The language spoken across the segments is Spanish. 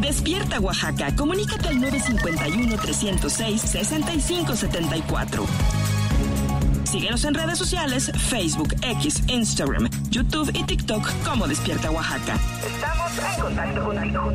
Despierta Oaxaca. Comunícate al 951-306-6574. Síguenos en redes sociales, Facebook, X, Instagram, YouTube y TikTok como Despierta Oaxaca. Estamos en contacto contigo.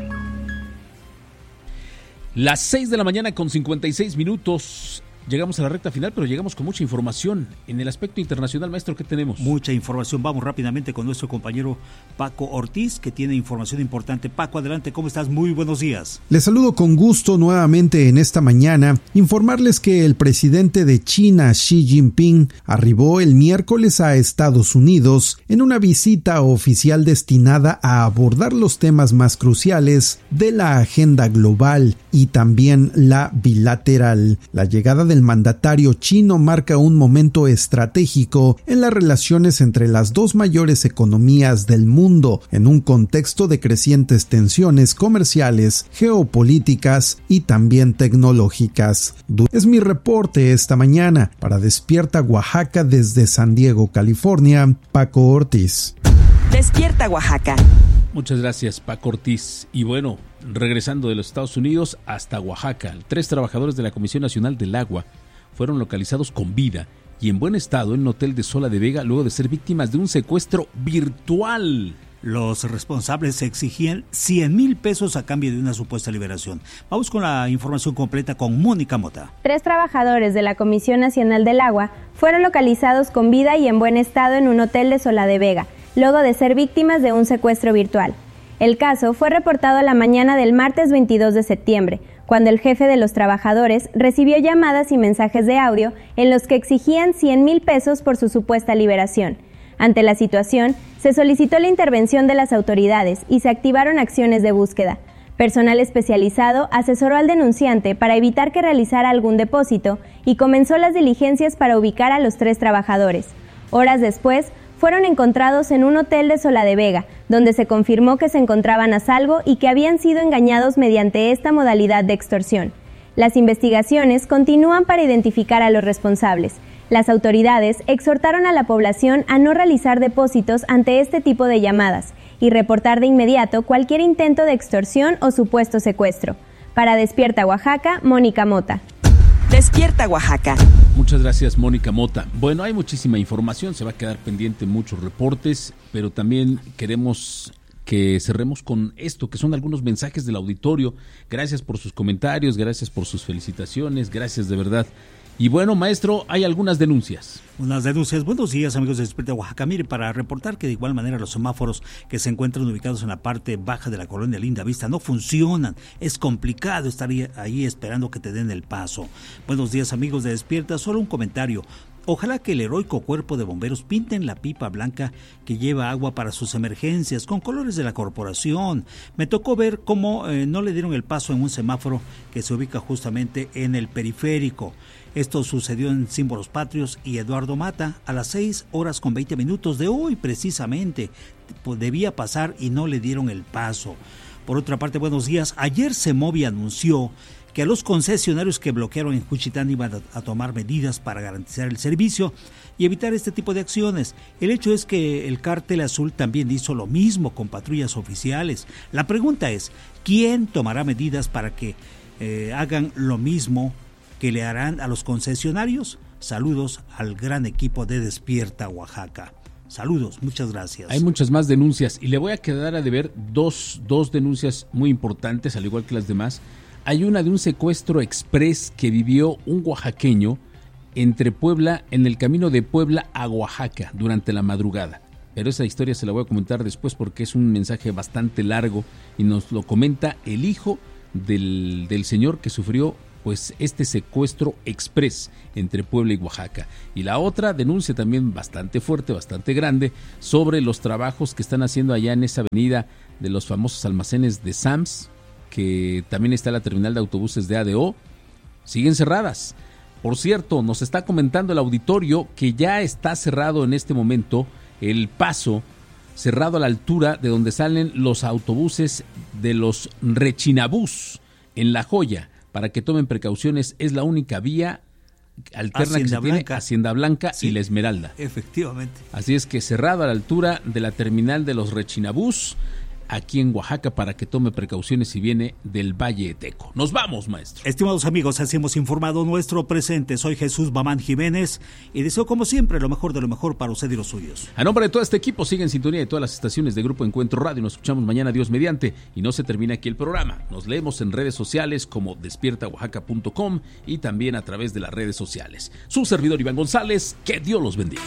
Las 6 de la mañana con 56 minutos. Llegamos a la recta final, pero llegamos con mucha información. En el aspecto internacional, maestro, ¿qué tenemos? Mucha información. Vamos rápidamente con nuestro compañero Paco Ortiz, que tiene información importante. Paco, adelante, ¿cómo estás? Muy buenos días. Les saludo con gusto nuevamente en esta mañana. Informarles que el presidente de China, Xi Jinping, arribó el miércoles a Estados Unidos en una visita oficial destinada a abordar los temas más cruciales de la agenda global y también la bilateral. La llegada del mandatario chino marca un momento estratégico en las relaciones entre las dos mayores economías del mundo, en un contexto de crecientes tensiones comerciales, geopolíticas y también tecnológicas. Es mi reporte esta mañana para Despierta Oaxaca desde San Diego, California, Paco Ortiz. Despierta Oaxaca. Muchas gracias, Paco Ortiz. Y bueno, regresando de los Estados Unidos hasta Oaxaca, 3 trabajadores de la Comisión Nacional del Agua fueron localizados con vida y en buen estado en un hotel de Sola de Vega luego de ser víctimas de un secuestro virtual. Los responsables exigían 100,000 pesos a cambio de una supuesta liberación. Vamos con la información completa con Mónica Mota. 3 trabajadores de la Comisión Nacional del Agua fueron localizados con vida y en buen estado en un hotel de Sola de Vega, luego de ser víctimas de un secuestro virtual. El caso fue reportado a la mañana del martes 22 de septiembre, cuando el jefe de los trabajadores recibió llamadas y mensajes de audio en los que exigían 100,000 pesos por su supuesta liberación. Ante la situación, se solicitó la intervención de las autoridades y se activaron acciones de búsqueda. Personal especializado asesoró al denunciante para evitar que realizara algún depósito y comenzó las diligencias para ubicar a los 3 trabajadores. Horas después, fueron encontrados en un hotel de Sola de Vega, donde se confirmó que se encontraban a salvo y que habían sido engañados mediante esta modalidad de extorsión. Las investigaciones continúan para identificar a los responsables. Las autoridades exhortaron a la población a no realizar depósitos ante este tipo de llamadas y reportar de inmediato cualquier intento de extorsión o supuesto secuestro. Para Despierta Oaxaca, Mónica Mota. Despierta Oaxaca. Muchas gracias, Mónica Mota. Bueno, hay muchísima información, se va a quedar pendiente muchos reportes, pero también queremos que cerremos con esto, que son algunos mensajes del auditorio. Gracias por sus comentarios, gracias por sus felicitaciones, gracias de verdad. Y bueno, maestro, hay algunas denuncias. Unas denuncias. Buenos días, amigos de Despierta Oaxaca. Mire, para reportar que de igual manera los semáforos que se encuentran ubicados en la parte baja de la colonia Linda Vista no funcionan. Es complicado estar ahí esperando que te den el paso. Buenos días, amigos de Despierta. Solo un comentario. Ojalá que el heroico cuerpo de bomberos pinten la pipa blanca que lleva agua para sus emergencias con colores de la corporación. Me tocó ver cómo no le dieron el paso en un semáforo que se ubica justamente en el periférico. Esto sucedió en Símbolos Patrios y Eduardo Mata a las 6:20 de hoy precisamente. Debía pasar y no le dieron el paso. Por otra parte, buenos días. Ayer Semovia anunció que a los concesionarios que bloquearon en Juchitán iban a tomar medidas para garantizar el servicio y evitar este tipo de acciones. El hecho es que el Cártel Azul también hizo lo mismo con patrullas oficiales. La pregunta es, ¿quién tomará medidas para que hagan lo mismo que le harán a los concesionarios? Saludos al gran equipo de Despierta Oaxaca. Saludos, muchas gracias. Hay muchas más denuncias y le voy a quedar a deber dos denuncias muy importantes, al igual que las demás. Hay una de un secuestro express que vivió un oaxaqueño entre Puebla, en el camino de Puebla a Oaxaca durante la madrugada. Pero esa historia se la voy a comentar después porque es un mensaje bastante largo y nos lo comenta el hijo del señor que sufrió pues este secuestro express entre Puebla y Oaxaca. Y la otra denuncia también bastante fuerte, bastante grande, sobre los trabajos que están haciendo allá en esa avenida de los famosos almacenes de Sams, que también está la terminal de autobuses de ADO, siguen cerradas. Por cierto, nos está comentando el auditorio que ya está cerrado en este momento el paso, cerrado a la altura de donde salen los autobuses de los Rechinabús en La Joya, para que tomen precauciones. Es la única vía alterna Hacienda que se Blanca. Tiene, Hacienda Blanca, sí, y La Esmeralda. Efectivamente. Así es que cerrado a la altura de la terminal de los Rechinabús. aquí en Oaxaca para que tome precauciones si viene del Valle Eteco. Nos vamos, maestro. Estimados amigos, así hemos informado nuestro presente. Soy Jesús Bamán Jiménez y deseo como siempre lo mejor de lo mejor para usted y los suyos. A nombre de todo este equipo, sigue en sintonía de todas las estaciones de Grupo Encuentro Radio. Nos escuchamos mañana, Dios mediante, y no se termina aquí el programa. Nos leemos en redes sociales como despiertaoaxaca.com y también a través de las redes sociales. Su servidor Iván González, que Dios los bendiga.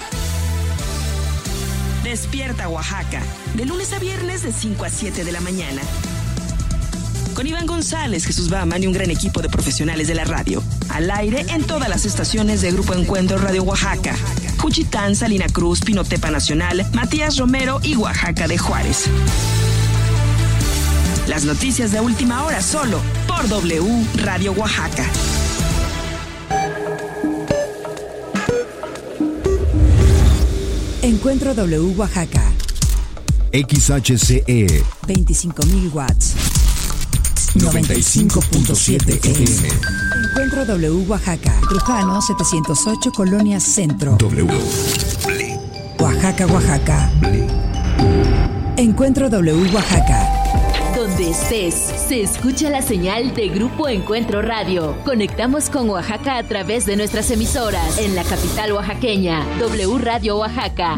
Despierta Oaxaca, de lunes a viernes de 5 a 7 de la mañana. Con Iván González, Jesús Bamán y un gran equipo de profesionales de la radio. Al aire en todas las estaciones de Grupo Encuentro Radio Oaxaca. Juchitán, Salina Cruz, Pinotepa Nacional, Matías Romero y Oaxaca de Juárez. Las noticias de última hora solo por W Radio Oaxaca. Encuentro W Oaxaca. XHCE 25,000 watts. 95.7 FM. Encuentro W Oaxaca. Trujano 708 Colonia Centro. W. Oaxaca, Oaxaca. Encuentro W Oaxaca. Donde estés, se escucha la señal de Grupo Encuentro Radio. Conectamos con Oaxaca a través de nuestras emisoras. En la capital oaxaqueña, W Radio Oaxaca,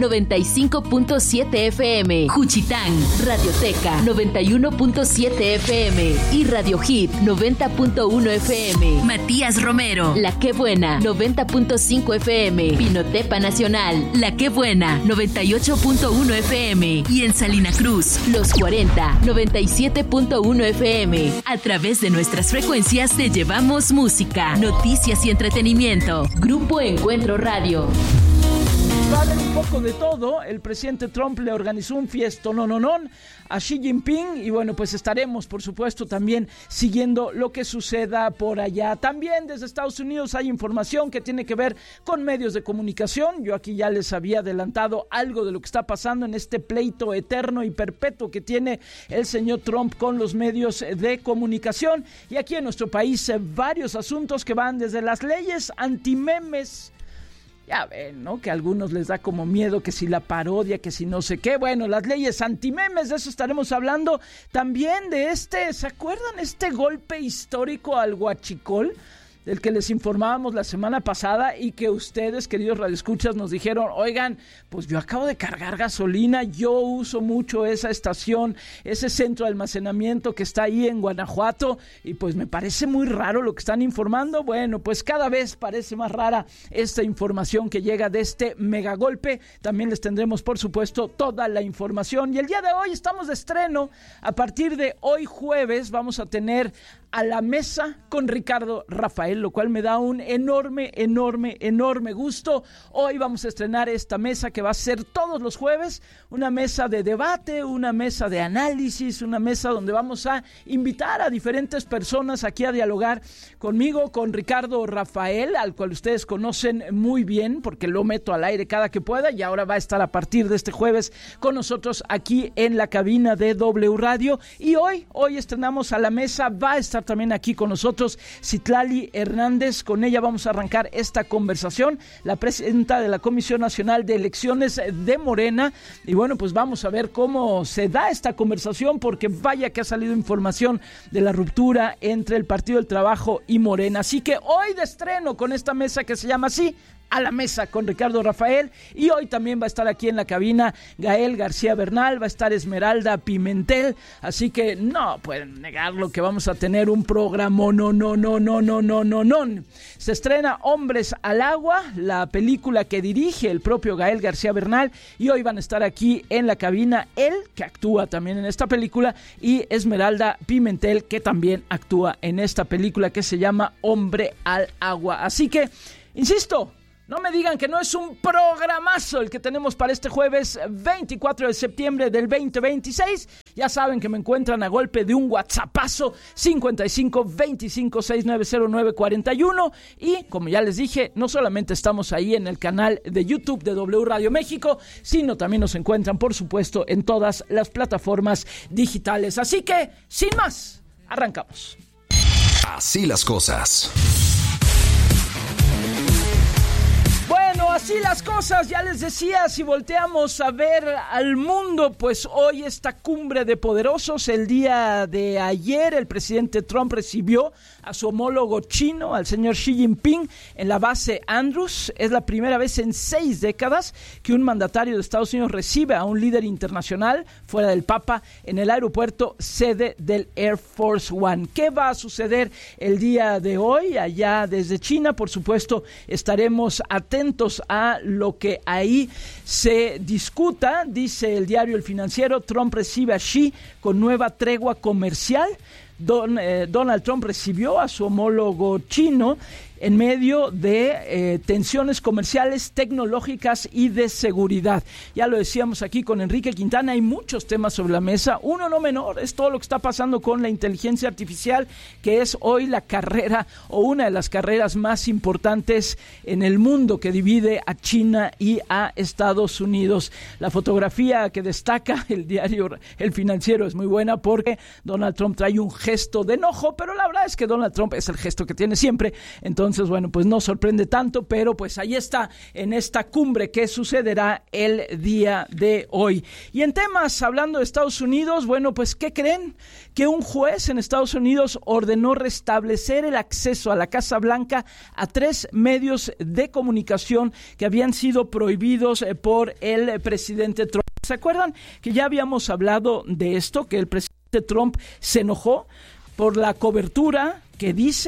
95.7 FM. Juchitán, Radioteca, 91.7 FM. Y Radio Hit, 90.1 FM. Matías Romero, La Que Buena, 90.5 FM. Pinotepa Nacional, La Que Buena, 98.1 FM. Y en Salina Cruz, Los 40, 97.1 FM. A través de nuestras frecuencias te llevamos música, noticias y entretenimiento. Grupo Encuentro Radio. Va a haber un poco de todo. El presidente Trump le organizó un fiestonononón a Xi Jinping y bueno, pues estaremos por supuesto también siguiendo lo que suceda por allá. También desde Estados Unidos hay información que tiene que ver con medios de comunicación. Yo aquí ya les había adelantado algo de lo que está pasando en este pleito eterno y perpetuo que tiene el señor Trump con los medios de comunicación. Y aquí en nuestro país varios asuntos que van desde las leyes antimemes. Ya ven, ¿no? Que a algunos les da como miedo, que si la parodia, que si no sé qué. Bueno, las leyes antimemes, de eso estaremos hablando. También de ¿se acuerdan este golpe histórico al huachicol? Del que les informábamos la semana pasada y que ustedes, queridos radioescuchas, nos dijeron, oigan, pues yo acabo de cargar gasolina, yo uso mucho esa estación, ese centro de almacenamiento que está ahí en Guanajuato y pues me parece muy raro lo que están informando. Bueno, pues cada vez parece más rara esta información que llega de este megagolpe. También les tendremos, por supuesto, toda la información. Y el día de hoy estamos de estreno. A partir de hoy jueves vamos a tener A la Mesa con Ricardo Rafael, lo cual me da un enorme gusto. Hoy vamos a estrenar esta mesa que va a ser todos los jueves, una mesa de debate, una mesa de análisis, una mesa donde vamos a invitar a diferentes personas aquí a dialogar conmigo, con Ricardo Rafael, al cual ustedes conocen muy bien porque lo meto al aire cada que pueda y ahora va a estar a partir de este jueves con nosotros aquí en la cabina de W Radio. Y hoy estrenamos A la Mesa, va a estar también aquí con nosotros Citlali Hernández. Con ella vamos a arrancar esta conversación, la presidenta de la Comisión Nacional de Elecciones de Morena. Y bueno, pues vamos a ver cómo se da esta conversación, porque vaya que ha salido información de la ruptura entre el Partido del Trabajo y Morena. Así que hoy de estreno con esta mesa que se llama así, A la Mesa con Ricardo Rafael. Y hoy también va a estar aquí en la cabina Gael García Bernal, va a estar Esmeralda Pimentel, así que no pueden negarlo que vamos a tener un programa. No. Se estrena Hombres al Agua, la película que dirige el propio Gael García Bernal, y hoy van a estar aquí en la cabina él, que actúa también en esta película, y Esmeralda Pimentel, que también actúa en esta película que se llama Hombre al Agua. Así que, insisto, no me digan que no es un programazo el que tenemos para este jueves 24 de septiembre del 2026. Ya saben que me encuentran a golpe de un WhatsAppazo 55 25 6909 41. Y como ya les dije, no solamente estamos ahí en el canal de YouTube de W Radio México, sino también nos encuentran, por supuesto, en todas las plataformas digitales. Así que, sin más, arrancamos. Así las cosas. Bueno, así las cosas, ya les decía, si volteamos a ver al mundo, pues hoy esta cumbre de poderosos, el día de ayer el presidente Trump recibió a su homólogo chino, al señor Xi Jinping, en la base Andrews. Es la primera vez en 6 décadas que un mandatario de Estados Unidos recibe a un líder internacional fuera del Papa en el aeropuerto sede del Air Force One. ¿Qué va a suceder el día de hoy allá desde China? Por supuesto, estaremos atentos a lo que ahí se discuta. Dice el diario El Financiero, Trump recibe a Xi con nueva tregua comercial. Donald Trump recibió a su homólogo chino en medio de tensiones comerciales, tecnológicas y de seguridad. Ya lo decíamos aquí con Enrique Quintana, hay muchos temas sobre la mesa. Uno no menor es todo lo que está pasando con la inteligencia artificial, que es hoy la carrera o una de las carreras más importantes en el mundo, que divide a China y a Estados Unidos. La fotografía que destaca el diario El Financiero es muy buena porque Donald Trump trae un gesto de enojo, pero la verdad es que Donald Trump es el gesto que tiene siempre. Entonces, bueno, pues no sorprende tanto, pero pues ahí está en esta cumbre que sucederá el día de hoy. Y en temas, hablando de Estados Unidos, bueno, pues ¿qué creen? Que un juez en Estados Unidos ordenó restablecer el acceso a la Casa Blanca a 3 medios de comunicación que habían sido prohibidos por el presidente Trump. ¿Se acuerdan que ya habíamos hablado de esto? Que el presidente Trump se enojó por la cobertura que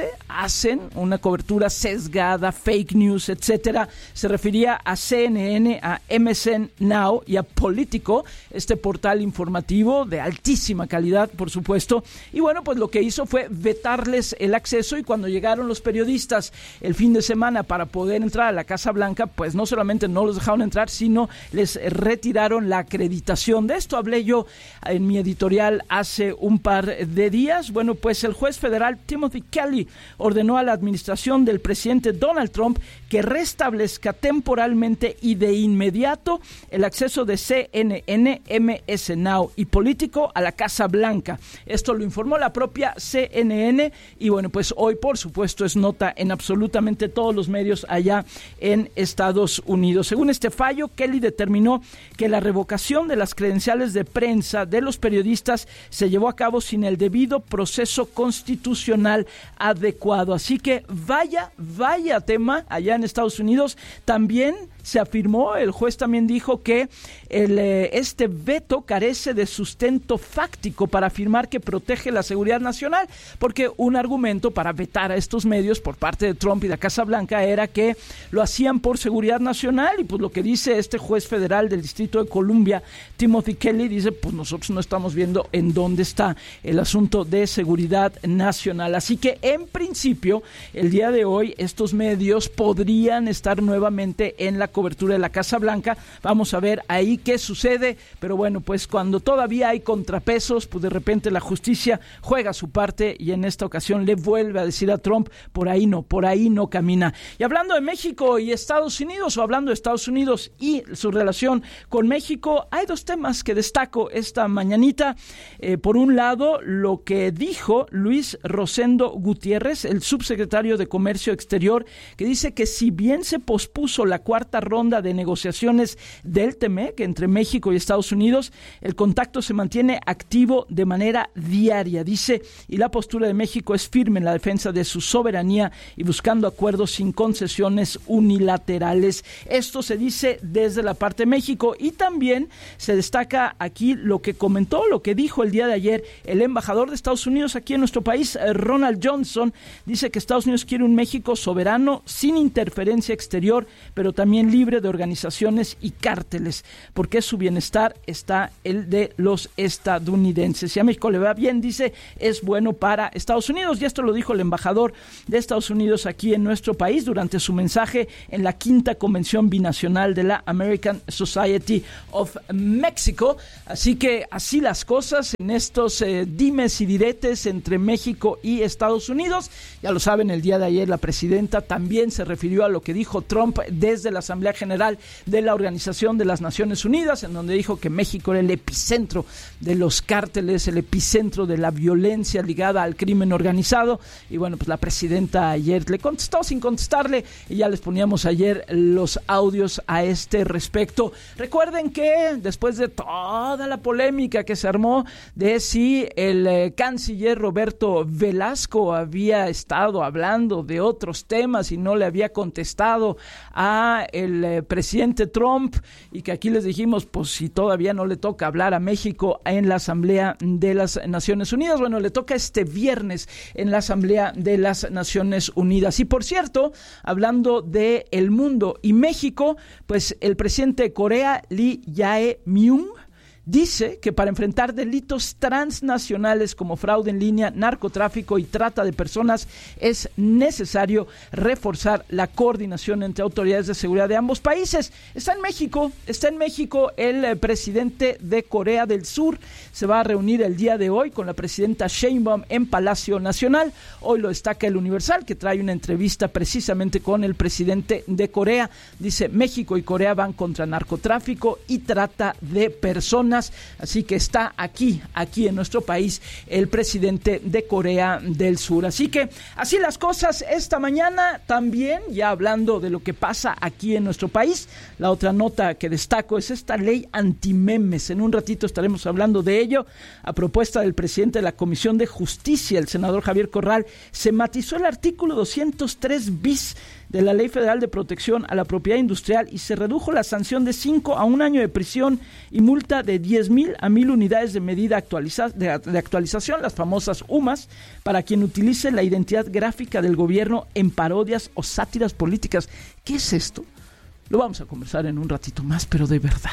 hacen una cobertura sesgada, fake news, etcétera. Se refería a CNN, a MSN Now y a Politico, este portal informativo de altísima calidad, por supuesto. Y bueno, pues lo que hizo fue vetarles el acceso, y cuando llegaron los periodistas el fin de semana para poder entrar a la Casa Blanca, pues no solamente no los dejaron entrar, sino les retiraron la acreditación. De esto hablé yo en mi editorial hace un par de días. Bueno, pues el juez federal Timothy Kelly ordenó a la administración del presidente Donald Trump que restablezca temporalmente y de inmediato el acceso de CNN, MS Now y Politico a la Casa Blanca. Esto lo informó la propia CNN y bueno, pues hoy por supuesto es nota en absolutamente todos los medios allá en Estados Unidos. Según este fallo, Kelly determinó que la revocación de las credenciales de prensa de los periodistas se llevó a cabo sin el debido proceso constitucional adecuado. Así que vaya tema allá en Estados Unidos. También se afirmó, el juez también dijo que este veto carece de sustento fáctico para afirmar que protege la seguridad nacional, porque un argumento para vetar a estos medios por parte de Trump y de la Casa Blanca era que lo hacían por seguridad nacional, y pues lo que dice este juez federal del Distrito de Columbia, Timothy Kelly, dice, pues nosotros no estamos viendo en dónde está el asunto de seguridad nacional. Así que en principio, el día de hoy, estos medios podrían estar nuevamente en la cobertura de la Casa Blanca. Vamos a ver ahí qué sucede, pero bueno, pues cuando todavía hay contrapesos, pues de repente la justicia juega su parte y en esta ocasión le vuelve a decir a Trump, por ahí no camina. Y hablando de México y Estados Unidos, o hablando de Estados Unidos y su relación con México, hay 2 temas que destaco esta mañanita. Por un lado, lo que dijo Luis Rosendo Gutiérrez, el subsecretario de Comercio Exterior, que dice que si bien se pospuso la 4ª ronda de negociaciones del TEMEC entre México y Estados Unidos, el contacto se mantiene activo de manera diaria, dice, y la postura de México es firme en la defensa de su soberanía y buscando acuerdos sin concesiones unilaterales. Esto se dice desde la parte de México, y también se destaca aquí lo que comentó, lo que dijo el día de ayer el embajador de Estados Unidos aquí en nuestro país, Ronald Johnson. Dice que Estados Unidos quiere un México soberano, sin interferencia exterior, pero también libre de organizaciones y cárteles, porque su bienestar está el de los estadounidenses. Si a México le va bien, dice, es bueno para Estados Unidos, y esto lo dijo el embajador de Estados Unidos aquí en nuestro país durante su mensaje en la 5ª Convención Binacional de la American Society of Mexico. Así que así las cosas en estos dimes y diretes entre México y Estados Estados Unidos. Ya lo saben, el día de ayer la presidenta también se refirió a lo que dijo Trump desde la Asamblea General de la Organización de las Naciones Unidas, en donde dijo que México era el epicentro de los cárteles, el epicentro de la violencia ligada al crimen organizado. Y bueno, pues la presidenta ayer le contestó sin contestarle, y ya les poníamos ayer los audios a este respecto. Recuerden que después de toda la polémica que se armó de si el canciller Roberto Velasco había estado hablando de otros temas y no le había contestado a el presidente Trump, y que aquí les dijimos, pues si todavía no le toca hablar a México en la Asamblea de las Naciones Unidas, bueno, le toca este viernes en la Asamblea de las Naciones Unidas. Y por cierto, hablando de el mundo y México, pues el presidente de Corea, Lee Jae-myung, dice que para enfrentar delitos transnacionales como fraude en línea, narcotráfico y trata de personas es necesario reforzar la coordinación entre autoridades de seguridad de ambos países. Está en México el presidente de Corea del Sur. Se va a reunir el día de hoy con la presidenta Sheinbaum en Palacio Nacional. Hoy lo destaca el Universal, que trae una entrevista precisamente con el presidente de Corea. Dice, México y Corea van contra narcotráfico y trata de personas. Así que está aquí en nuestro país el presidente de Corea del Sur. Así que así las cosas esta mañana. También, ya hablando de lo que pasa aquí en nuestro país, la otra nota que destaco es esta ley antimemes. En un ratito estaremos hablando de ello. A propuesta del presidente de la Comisión de Justicia, el senador Javier Corral, se matizó el artículo 203 bis de la Ley Federal de Protección a la Propiedad Industrial y se redujo la sanción de 5 a 1 año de prisión y multa de 10,000 a 1,000 unidades de medida de actualización, las famosas UMAS, para quien utilice la identidad gráfica del gobierno en parodias o sátiras políticas. ¿Qué es esto? Lo vamos a conversar en un ratito más, pero de verdad.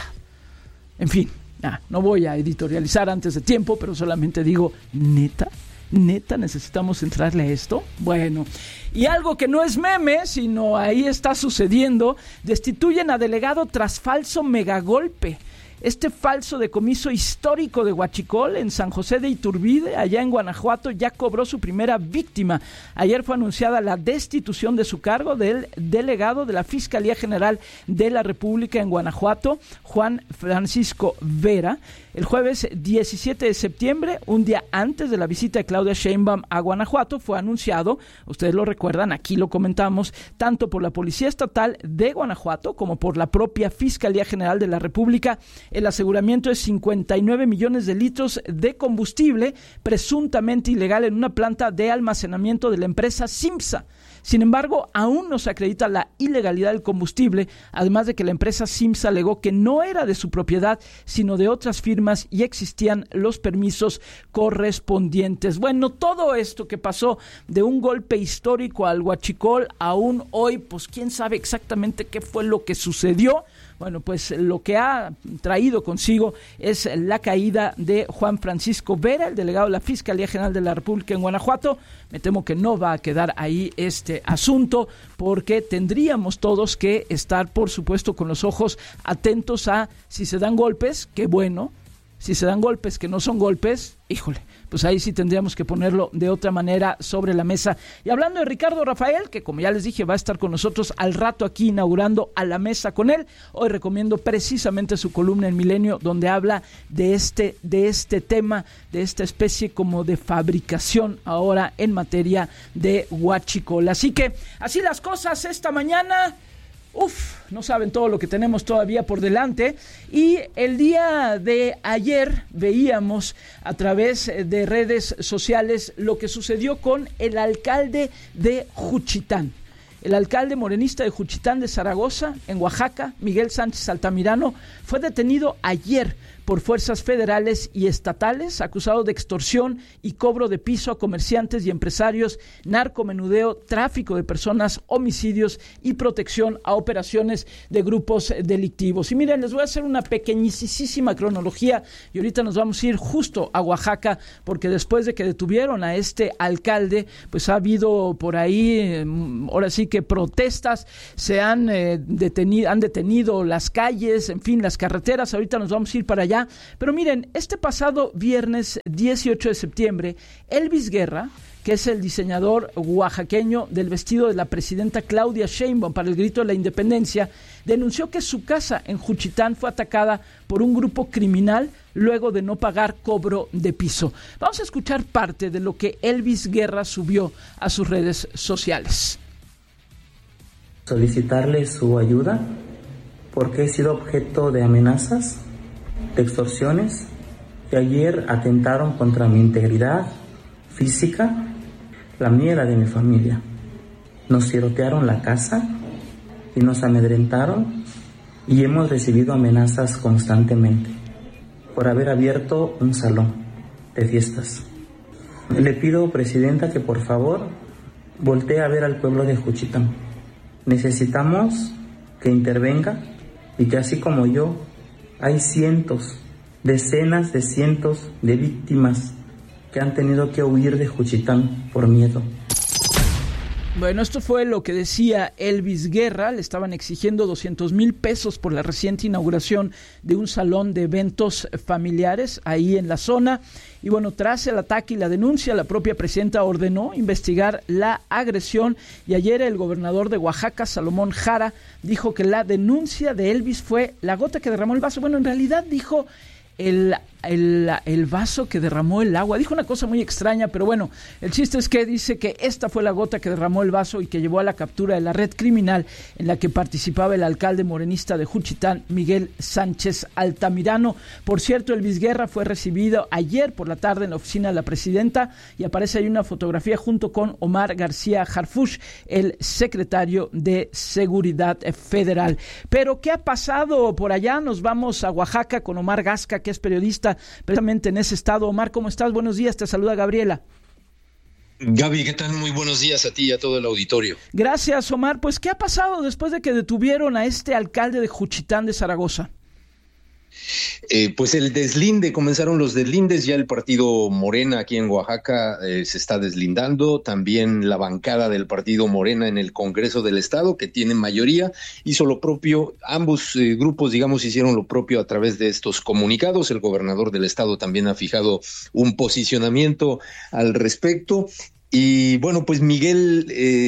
En fin, no voy a editorializar antes de tiempo, pero solamente digo, ¿neta necesitamos entrarle a esto? Bueno, y algo que no es meme, sino ahí está sucediendo: destituyen a delegado tras falso megagolpe. Este falso decomiso histórico de Huachicol, en San José de Iturbide, allá en Guanajuato, ya cobró su primera víctima. Ayer fue anunciada la destitución de su cargo del delegado de la Fiscalía General de la República en Guanajuato, Juan Francisco Vera. El jueves 17 de septiembre, un día antes de la visita de Claudia Sheinbaum a Guanajuato, fue anunciado, ustedes lo recuerdan, aquí lo comentamos, tanto por la Policía Estatal de Guanajuato como por la propia Fiscalía General de la República, el aseguramiento de 59 millones de litros de combustible presuntamente ilegal en una planta de almacenamiento de la empresa Simsa. Sin embargo, aún no se acredita la ilegalidad del combustible, además de que la empresa Simsa alegó que no era de su propiedad, sino de otras firmas y existían los permisos correspondientes. Bueno, todo esto que pasó de un golpe histórico al Huachicol, aún hoy, pues quién sabe exactamente qué fue lo que sucedió. Bueno, pues lo que ha traído consigo es la caída de Juan Francisco Vera, el delegado de la Fiscalía General de la República en Guanajuato. Me temo que no va a quedar ahí este asunto, porque tendríamos todos que estar, por supuesto, con los ojos atentos a si se dan golpes, qué bueno. Si se dan golpes que no son golpes, híjole, pues ahí sí tendríamos que ponerlo de otra manera sobre la mesa. Y hablando de Ricardo Rafael, que como ya les dije va a estar con nosotros al rato aquí inaugurando A la Mesa con él, hoy recomiendo precisamente su columna en Milenio, donde habla de este tema, de esta especie como de fabricación ahora en materia de huachicol. Así que así las cosas esta mañana. No saben todo lo que tenemos todavía por delante. Y el día de ayer veíamos a través de redes sociales lo que sucedió con el alcalde de Juchitán. El alcalde morenista de Juchitán de Zaragoza, en Oaxaca, Miguel Sánchez Altamirano, fue detenido ayer por fuerzas federales y estatales, acusado de extorsión y cobro de piso a comerciantes y empresarios, narcomenudeo, tráfico de personas, homicidios y protección a operaciones de grupos delictivos. Y miren, les voy a hacer una pequeñísima cronología y ahorita nos vamos a ir justo a Oaxaca, porque después de que detuvieron a este alcalde, pues ha habido por ahí, ahora sí que protestas, se han detenido las calles, en fin, las carreteras. Ahorita nos vamos a ir para allá. Pero miren, este pasado viernes 18 de septiembre, Elvis Guerra, que es el diseñador oaxaqueño del vestido de la presidenta Claudia Sheinbaum para el Grito de la Independencia, denunció que su casa en Juchitán fue atacada por un grupo criminal luego de no pagar cobro de piso. Vamos a escuchar parte de lo que Elvis Guerra subió a sus redes sociales. Solicitarle su ayuda porque he sido objeto de amenazas, de extorsiones, que ayer atentaron contra mi integridad física, la mía y la de mi familia. Nos tirotearon la casa y nos amedrentaron y hemos recibido amenazas constantemente por haber abierto un salón de fiestas. Le pido, Presidenta, que por favor voltee a ver al pueblo de Juchitán. Necesitamos que intervenga y que así como yo, hay cientos, decenas de cientos de víctimas que han tenido que huir de Juchitán por miedo. Bueno, esto fue lo que decía Elvis Guerra. Le estaban exigiendo 200,000 pesos por la reciente inauguración de un salón de eventos familiares ahí en la zona. Y bueno, tras el ataque y la denuncia, la propia presidenta ordenó investigar la agresión. Y ayer el gobernador de Oaxaca, Salomón Jara, dijo que la denuncia de Elvis fue la gota que derramó el vaso. Bueno, en realidad dijo el vaso que derramó el agua. Dijo una cosa muy extraña, pero bueno, el chiste es que dice que esta fue la gota que derramó el vaso y que llevó a la captura de la red criminal en la que participaba el alcalde morenista de Juchitán, Miguel Sánchez Altamirano. Por cierto, Elvis Guerra fue recibido ayer por la tarde en la oficina de la presidenta y aparece ahí una fotografía junto con Omar García Harfuch, el secretario de Seguridad Federal. Pero, ¿qué ha pasado por allá? Nos vamos a Oaxaca con Omar Gasca, que es periodista precisamente en ese estado. Omar, ¿cómo estás? Buenos días, te saluda Gabriela. Gaby, ¿qué tal? Muy buenos días a ti y a todo el auditorio. Gracias, Omar. Pues, ¿qué ha pasado después de que detuvieron a este alcalde de Juchitán de Zaragoza? Pues el deslinde, comenzaron los deslindes, ya el partido Morena aquí en Oaxaca se está deslindando, también la bancada del partido Morena en el Congreso del Estado, que tiene mayoría, hizo lo propio, ambos grupos, digamos, hicieron lo propio a través de estos comunicados. El gobernador del Estado también ha fijado un posicionamiento al respecto. Y bueno, pues Miguel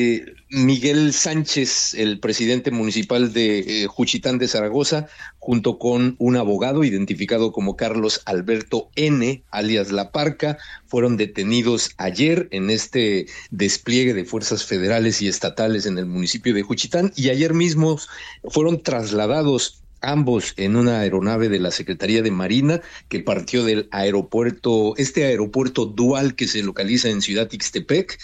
Sánchez, el presidente municipal de Juchitán de Zaragoza, junto con un abogado identificado como Carlos Alberto N., alias La Parca, fueron detenidos ayer en este despliegue de fuerzas federales y estatales en el municipio de Juchitán, y ayer mismo fueron trasladados ambos en una aeronave de la Secretaría de Marina que partió del aeropuerto, este aeropuerto dual que se localiza en Ciudad Ixtepec,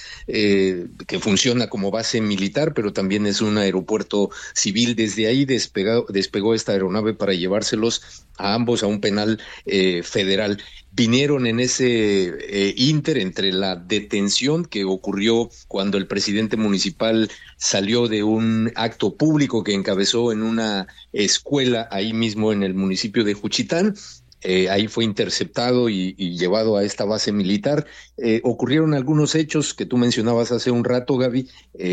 que funciona como base militar, pero también es un aeropuerto civil. Desde ahí despegó esta aeronave para llevárselos a ambos a un penal federal. Vinieron en ese ínter entre la detención que ocurrió cuando el presidente municipal salió de un acto público que encabezó en una escuela ahí mismo en el municipio de Juchitán. Ahí fue interceptado y llevado a esta base militar. Ocurrieron algunos hechos que tú mencionabas hace un rato, Gaby,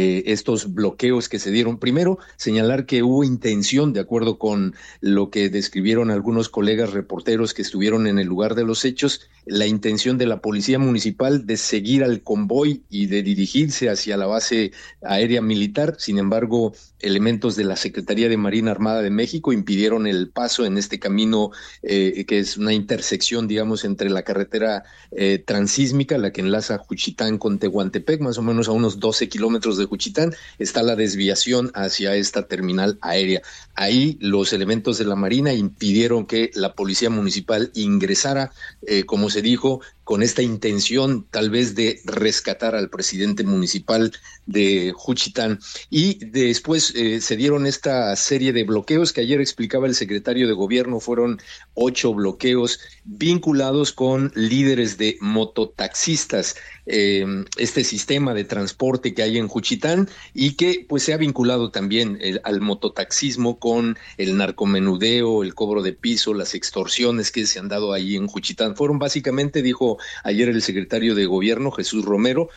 estos bloqueos que se dieron. Primero, señalar que hubo intención, de acuerdo con lo que describieron algunos colegas reporteros que estuvieron en el lugar de los hechos, la intención de la policía municipal de seguir al convoy y de dirigirse hacia la base aérea militar. Sin embargo, elementos de la Secretaría de Marina Armada de México impidieron el paso en este camino que es una intersección, digamos, entre la carretera transísmica, la que enlaza Juchitán con Tehuantepec, más o menos a unos 12 kilómetros de Juchitán, está la desviación hacia esta terminal aérea. Ahí los elementos de la Marina impidieron que la policía municipal ingresara, como se dijo, con esta intención tal vez de rescatar al presidente municipal de Juchitán. Y después se dieron esta serie de bloqueos que ayer explicaba el secretario de Gobierno. Fueron 8 bloqueos vinculados con líderes de mototaxistas, este sistema de transporte que hay en Juchitán y que pues se ha vinculado también al mototaxismo con el narcomenudeo, el cobro de piso, las extorsiones que se han dado ahí en Juchitán. Fueron básicamente, dijo ayer el secretario de Gobierno, Jesús Romero,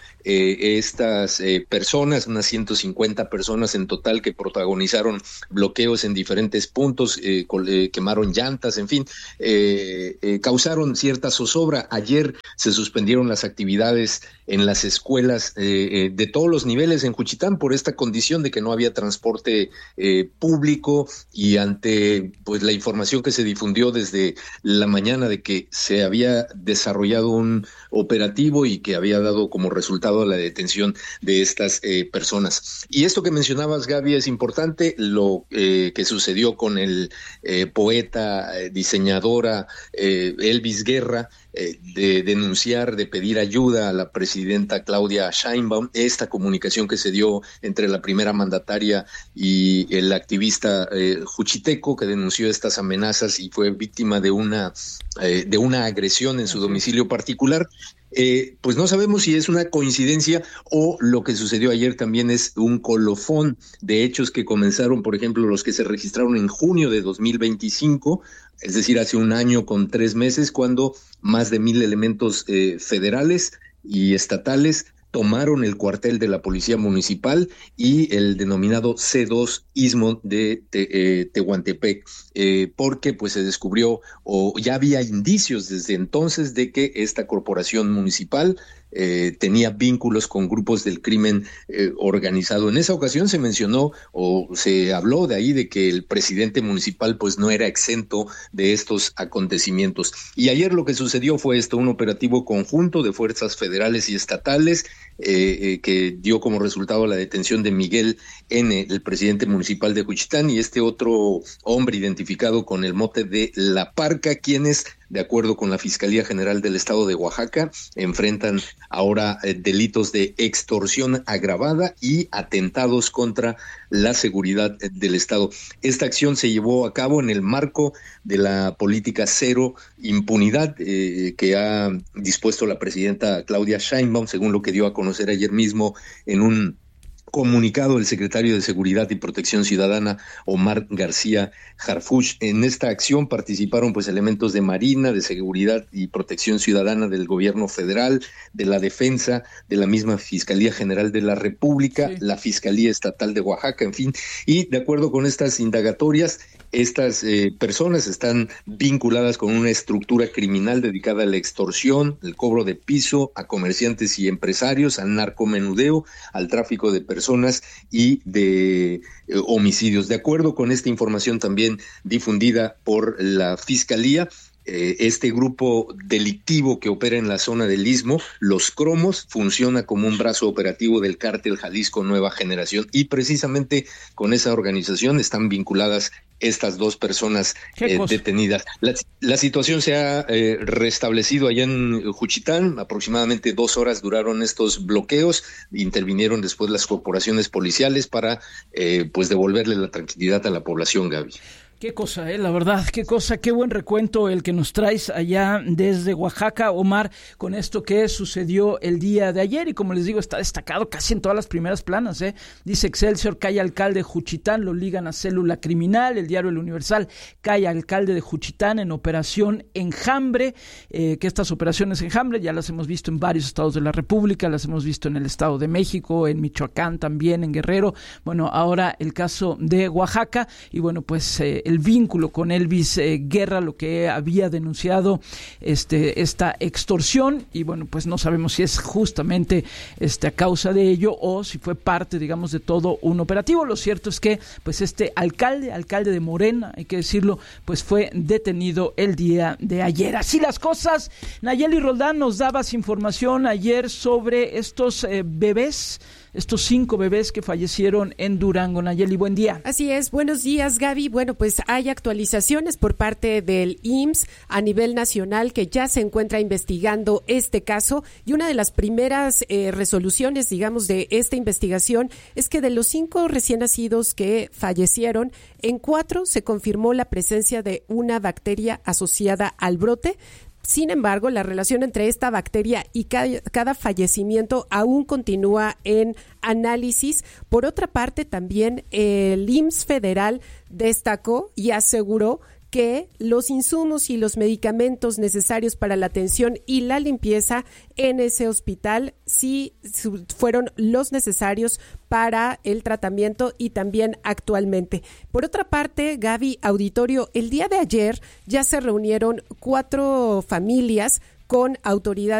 estas personas, unas 150 personas en total que protagonizaron bloqueos en diferentes puntos, quemaron llantas, en fin, causaron cierta zozobra. Ayer se suspendieron las actividades en las escuelas de todos los niveles en Juchitán por esta condición de que no había transporte público, y ante pues la información que se difundió desde la mañana de que se había desarrollado un operativo y que había dado como resultado la detención de estas personas. Y esto que mencionabas, Gaby, es importante, lo que sucedió con el poeta, diseñadora Elvis Guerra, de denunciar, de pedir ayuda a la presidenta Claudia Sheinbaum, esta comunicación que se dio entre la primera mandataria y el activista juchiteco que denunció estas amenazas y fue víctima de una agresión en su domicilio particular. Pues no sabemos si es una coincidencia o lo que sucedió ayer también es un colofón de hechos que comenzaron, por ejemplo, los que se registraron en junio de 2025, es decir, hace un año con 3 meses, cuando más de 1,000 elementos federales y estatales tomaron el cuartel de la Policía Municipal y el denominado C2 Istmo de Tehuantepec, porque pues se descubrió, o ya había indicios desde entonces, de que esta corporación municipal tenía vínculos con grupos del crimen organizado. En esa ocasión se mencionó o se habló de ahí de que el presidente municipal pues no era exento de estos acontecimientos. Y ayer lo que sucedió fue esto, un operativo conjunto de fuerzas federales y estatales que dio como resultado la detención de Miguel N., el presidente municipal de Juchitán, y este otro hombre identificado con el mote de La Parca, quienes, de acuerdo con la Fiscalía General del Estado de Oaxaca, enfrentan ahora delitos de extorsión agravada y atentados contra la seguridad del Estado. Esta acción se llevó a cabo en el marco de la política cero impunidad que ha dispuesto la presidenta Claudia Sheinbaum, según lo que dio a conocer ayer mismo en un comunicado el secretario de Seguridad y Protección Ciudadana, Omar García Harfuch. En esta acción participaron pues elementos de Marina, de Seguridad y Protección Ciudadana del Gobierno Federal, de la Defensa, de la misma Fiscalía General de la República, sí, la Fiscalía Estatal de Oaxaca, en fin. Y de acuerdo con estas indagatorias, estas personas están vinculadas con una estructura criminal dedicada a la extorsión, el cobro de piso a comerciantes y empresarios, al narcomenudeo, al tráfico de personas y de homicidios. De acuerdo con esta información también difundida por la Fiscalía, este grupo delictivo que opera en la zona del Istmo, Los Cromos, funciona como un brazo operativo del cártel Jalisco Nueva Generación, y precisamente con esa organización están vinculadas estas 2 personas detenidas. La situación se ha restablecido allá en Juchitán. Aproximadamente 2 horas duraron estos bloqueos. Intervinieron después las corporaciones policiales para pues devolverle la tranquilidad a la población, Gaby. Qué cosa, la verdad, qué cosa, qué buen recuento el que nos traes allá desde Oaxaca, Omar, con esto que sucedió el día de ayer, y como les digo, está destacado casi en todas las primeras planas, Dice Excelsior, cae alcalde de Juchitán, lo ligan a célula criminal. El diario El Universal, cae alcalde de Juchitán en operación Enjambre, que estas operaciones Enjambre ya las hemos visto en varios estados de la República, las hemos visto en el Estado de México, en Michoacán también, en Guerrero, bueno, ahora el caso de Oaxaca, y bueno, pues el vínculo con Elvis Guerra, lo que había denunciado esta extorsión, y bueno, pues no sabemos si es justamente a causa de ello o si fue parte, digamos, de todo un operativo. Lo cierto es que pues este alcalde de Morena, hay que decirlo, pues fue detenido el día de ayer. Así las cosas. Nayeli Roldán, nos dabas información ayer sobre estos bebés, estos 5 bebés que fallecieron en Durango. Nayeli, buen día. Así es, buenos días, Gaby. Bueno, pues hay actualizaciones por parte del IMSS a nivel nacional, que ya se encuentra investigando este caso, y una de las primeras resoluciones, digamos, de esta investigación es que de los 5 recién nacidos que fallecieron, en 4 se confirmó la presencia de una bacteria asociada al brote. Sin embargo, la relación entre esta bacteria y cada fallecimiento aún continúa en análisis. Por otra parte, también el IMSS federal destacó y aseguró que los insumos y los medicamentos necesarios para la atención y la limpieza en ese hospital sí fueron los necesarios para el tratamiento y también actualmente. Por otra parte, Gaby, auditorio, el día de ayer ya se reunieron 4 familias con autoridades